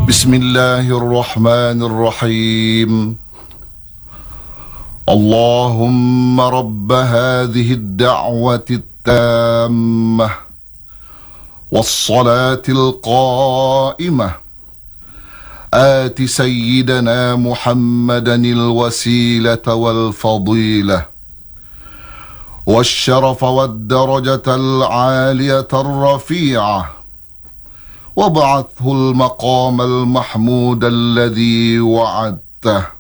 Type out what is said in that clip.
بسم الله الرحمن الرحيم. اللهم رب هذه الدعوة التامة والصلاة القائمة آت سيدنا محمدا الوسيلة والفضيلة والشرف والدرجة العالية الرفيعة، وابعثه المقام المحمود الذي وعدته.